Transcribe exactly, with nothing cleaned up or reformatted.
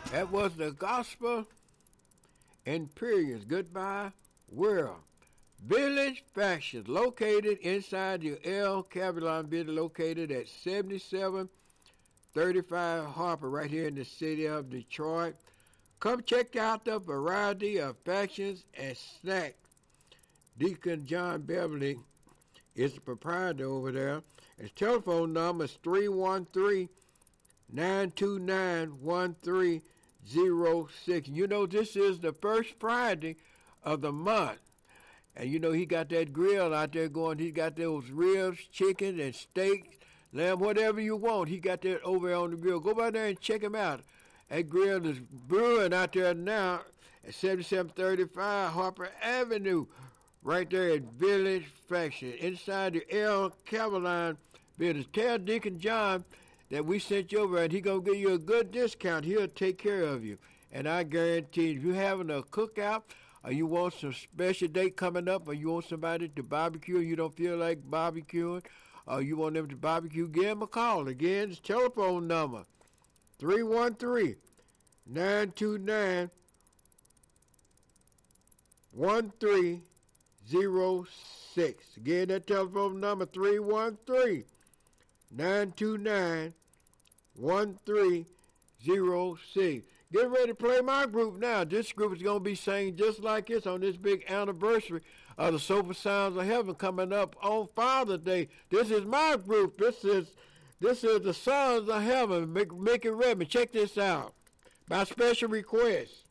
That was the Gospel Imperials. Goodbye, world. Village Fashion, located inside the El Cavalon building, located at seventy-seven thirty-five Harper, right here in the city of Detroit. Come check out the variety of fashions and snacks. Deacon John Beverly is the proprietor over there. His telephone number is three one three, nine two nine, one three zero six. You know, this is the first Friday of the month. And you know, he got that grill out there going. He got those ribs, chicken, and steaks, lamb, whatever you want. He got that over on the grill. Go by there and check him out. That grill is brewing out there now at seventy-seven thirty-five Harper Avenue, right there at Village Fashion, inside the El Cavalon building. Tell Deacon John that we sent you over, and he going to give you a good discount. He'll take care of you. And I guarantee, if you're having a cookout, or you want some special date coming up, or you want somebody to barbecue and you don't feel like barbecuing, or you want them to barbecue, give them a call. Again, his telephone number, three one three, nine two nine, one three zero six. Again, that telephone number, three one three, nine two nine, one three zero six. Get ready to play my group now. This group is going to be singing just like this on this big anniversary of the Soulful Sounds of Heaven coming up on Father's Day. This is my group. This is this is the Sons of Heaven. Make, make it ready. Check this out. By special request.